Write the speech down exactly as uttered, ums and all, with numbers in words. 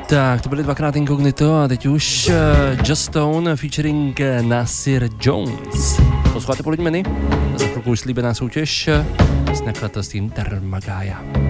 Tak, to byly dvakrát Incognito a teď už uh, Just Stone featuring Nasir Jones. Posloucháte Polidmeny? Za chvilku už slíbená soutěž s nakladatelstvím Dharmagaya.